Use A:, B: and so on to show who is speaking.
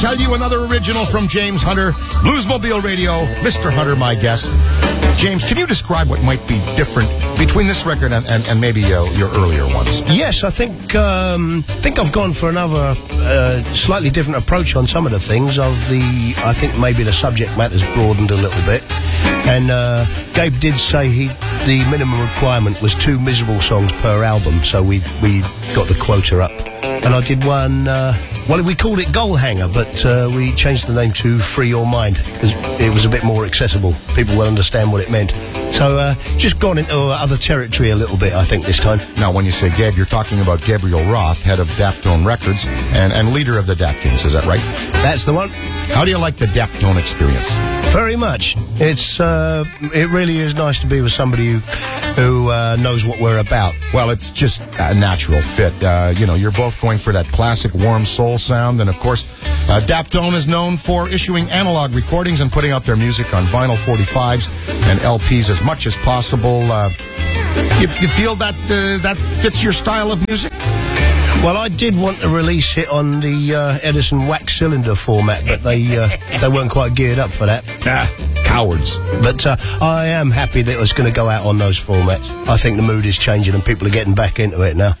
A: Tell you another original from James Hunter, Bluesmobile Radio, Mr. Hunter, my guest. James, can you describe what might be different between this record and maybe your earlier ones?
B: Yes, I think I've gone for another slightly different approach on some of the things. I think maybe the subject matter's broadened a little bit. And Gabe did say the minimum requirement was 2 miserable songs per album, so we got the quota up. And I did one, we called it Goal Hanger, but we changed the name to Free Your Mind, because it was a bit more accessible. People will understand what it meant. So just gone into other territory a little bit, I think, this time.
A: Now, when you say Gabe, you're talking about Gabriel Roth, head of Daptone Records, and leader of the Dapkins, is that right?
B: That's the one.
A: How do you like the Daptone experience?
B: Very much. It really is nice to be with somebody who knows what we're about.
A: Well, it's just a natural fit. You're both going for that classic warm soul sound, and of course, Daptone is known for issuing analog recordings and putting out their music on vinyl 45s and LPs as much as possible. You feel that fits your style of music?
B: Well, I did want to release it on the Edison wax cylinder format, but they weren't quite geared up for that.
A: Cowards.
B: But I am happy that it was going to go out on those formats. I think the mood is changing and people are getting back into it now.